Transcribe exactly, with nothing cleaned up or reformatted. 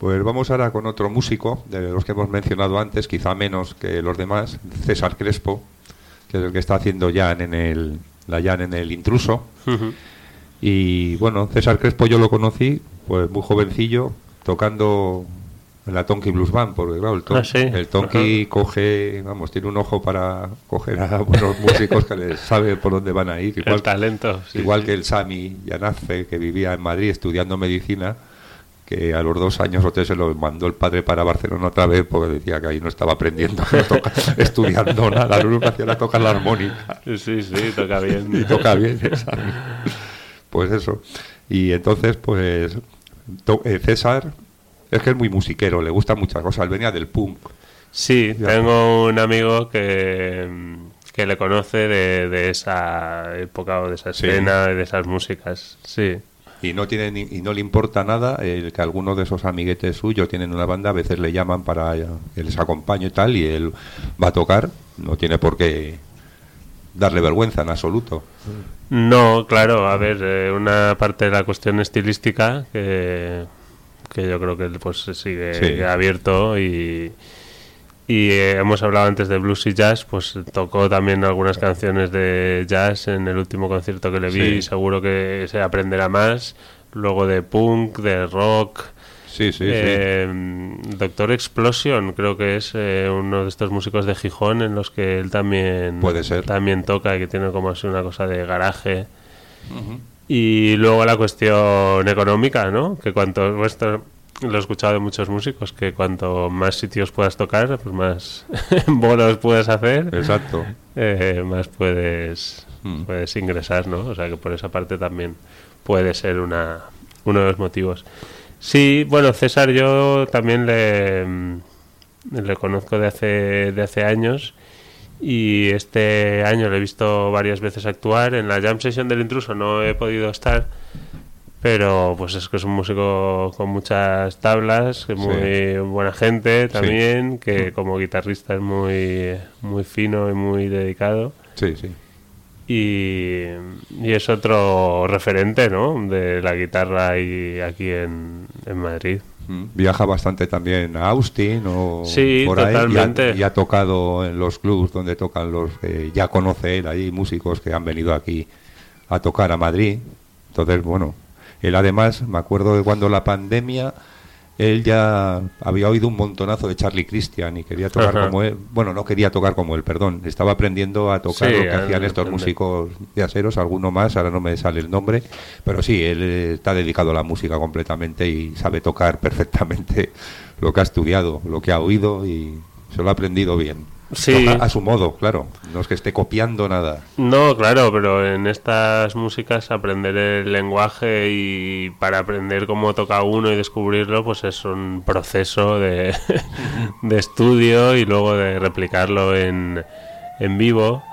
Pues vamos ahora con otro músico, de los que hemos mencionado antes, quizá menos que los demás, César Crespo, que es el que está haciendo Jan en el, la Jan en el Intruso. Uh-huh. Y bueno, César Crespo yo lo conocí, pues muy jovencillo, tocando en la Tonky Blues Band, porque claro, el, ton, ah, ¿sí? el Tonky uh-huh. coge, vamos, tiene un ojo para coger a buenos músicos que les sabe por dónde van a ir. Igual, el talento. Sí, igual sí. que el Sami Yanace, que vivía en Madrid estudiando medicina, que a los dos años o tres se lo mandó el padre para Barcelona otra vez, porque decía que ahí no estaba aprendiendo, no toca, estudiando nada, lo único que hacía era tocar la armónica. Sí, sí, toca bien. Y toca bien, ¿sabes? Pues eso. Y entonces, pues, to- eh, César... Es que es muy musiquero, le gustan muchas cosas. Él venía del punk. Sí, Ya. tengo un amigo que, que le conoce de, de esa época o de esa escena, sí. de esas músicas. Sí. Y no tiene ni, y no le importa nada el que algunos de esos amiguetes suyos tienen una banda, a veces le llaman para que les acompañe y tal, y él va a tocar. No tiene por qué darle vergüenza en absoluto. No, claro, a ver, eh, una parte de la cuestión estilística que... que yo creo que pues sigue sí. abierto y, y eh, hemos hablado antes de blues y jazz, pues tocó también algunas canciones de jazz en el último concierto que le vi, sí. y seguro que se aprenderá más, luego de punk, de rock. Sí, sí, eh, sí. Doctor Explosion creo que es eh, uno de estos músicos de Gijón en los que él también puede ser, también toca y que tiene como así una cosa de garaje. Uh-huh. Y luego la cuestión económica, ¿no? Que cuanto, pues esto lo he escuchado de muchos músicos, que cuanto más sitios puedas tocar, pues más bolos puedes hacer. Exacto. Eh, más puedes, mm. puedes ingresar, ¿no? O sea que por esa parte también puede ser una uno de los motivos. Sí, bueno, César yo también le, le conozco de hace, de hace años. Y este año le he visto varias veces actuar. En la Jam Session del Intruso no he podido estar, pero pues es que es un músico con muchas tablas, que es muy sí. buena gente también, sí. que como guitarrista es muy muy fino y muy dedicado. Sí, sí. Y, y es otro referente, ¿no?, de la guitarra y aquí en, en Madrid. Viaja bastante también a Austin o sí, por totalmente. ahí y ha, y ha tocado en los clubs donde tocan los que eh, ya conoce él, ahí músicos que han venido aquí a tocar a Madrid. Entonces, bueno, él además, me acuerdo de cuando la pandemia, él ya había oído un montonazo de Charlie Christian y quería tocar Ajá. como él. Bueno, no quería tocar como él, perdón. Estaba aprendiendo a tocar sí, lo que hacían estos entiende. músicos jazzeros, alguno más, ahora no me sale el nombre. Pero sí, él está dedicado a la música completamente y sabe tocar perfectamente lo que ha estudiado, lo que ha oído y se lo ha aprendido bien. Sí. Toca a su modo, claro. No es que esté copiando nada. No, claro, pero en estas músicas aprender el lenguaje y para aprender cómo toca uno y descubrirlo, pues es un proceso de, de estudio y luego de replicarlo en, en vivo.